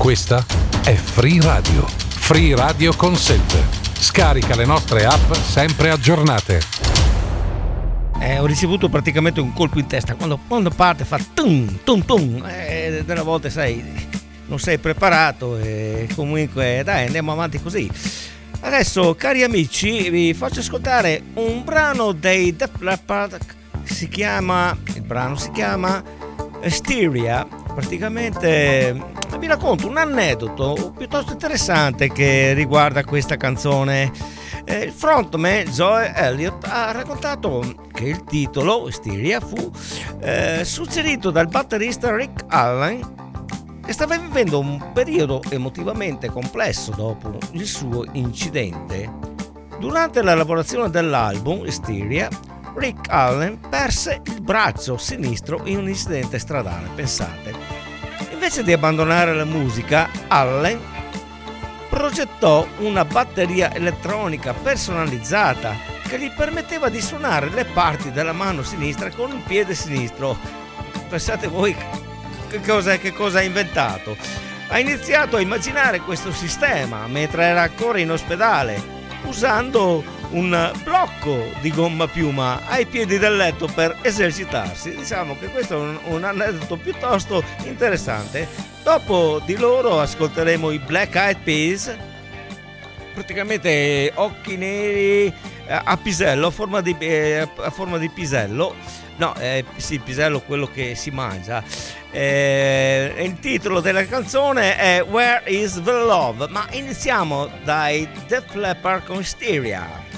Questa è Free Radio. Free Radio Consente. Scarica le nostre app sempre aggiornate. Ho ricevuto praticamente un colpo in testa quando parte fa tum tum tum. Delle volte non sei preparato e comunque dai, andiamo avanti così. Adesso, cari amici, vi faccio ascoltare un brano dei Def Leppard. Il brano si chiama Hysteria. Praticamente vi racconto un aneddoto piuttosto interessante che riguarda questa canzone. Il frontman Joe Elliott ha raccontato che il titolo Hysteria fu suggerito dal batterista Rick Allen, che stava vivendo un periodo emotivamente complesso dopo il suo incidente. Durante la lavorazione dell'album Hysteria, Rick Allen perse il braccio sinistro in un incidente stradale, pensate. Invece di abbandonare la musica, Allen progettò una batteria elettronica personalizzata che gli permetteva di suonare le parti della mano sinistra con il piede sinistro. Pensate voi che cosa ha inventato. Ha iniziato a immaginare questo sistema mentre era ancora in ospedale, usando un blocco di gomma piuma ai piedi del letto per esercitarsi. Diciamo che questo è un aneddoto piuttosto interessante. Dopo di loro ascolteremo i Black Eyed Peas, praticamente occhi neri a pisello, a forma di pisello. No, sì, pisello, quello che si mangia. Il titolo della canzone è Where is the Love? Ma iniziamo dai Def Leppard con Hysteria.